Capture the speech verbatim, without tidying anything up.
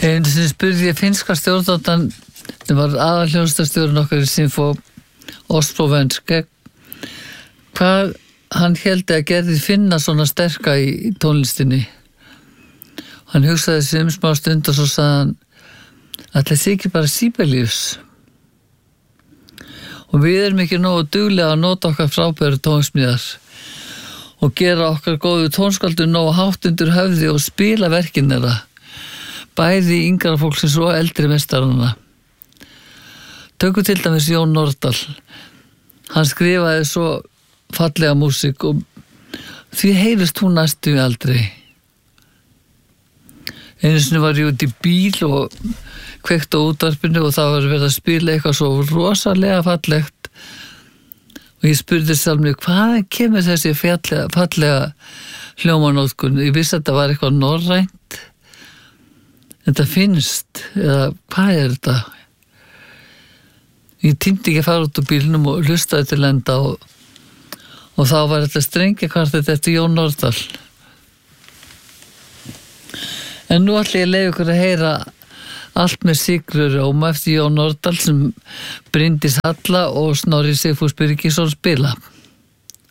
Einu sinni spurði ég finnska stjórnandan, það var aðalhljónstastjórinn okkar í Sinfó, Ostprovence, hvað hann héldi að gerði finna svona sterka í, í tónlistinni. Hann hugsaði sig um smá stund og svo sagði hann, ætli það sé ekki bara Sibelius. Og við erum ekki nógu duglega að nota okkar frábæru tónsmíðar og gera okkar góðu tónskaldur nógu hátt undir höfði og spila verkin þeirra, bæði yngra fólksins og eldri meistarana. Tökum til dæmis Jón Nordal. Hann skrifaði svo fallega músík og því heyrist hún næstu aldrei. Einu sinni var ég út í bíl og kveikt á útvarpinu og það var verið að spila eitthvað svo rosalega fallegt og ég spurði sjálf mig, hvaðan kemur þessi fallega, fallega hljómanótkun? Ég vissi að þetta var eitthvað norrænt, þetta finnst, eða hvað er þetta? Ég tímdi ekki að fara út úr bílnum og hlustaði til enda og, og þá var þetta strengjakvartett eftir Jón Nordal. En nú ætla ég að leyfa ykkur að heyra allt með Sigruróm eftir Jón Nordal sem Bryndís Halla og Snorri Sigfús Birgisson spila.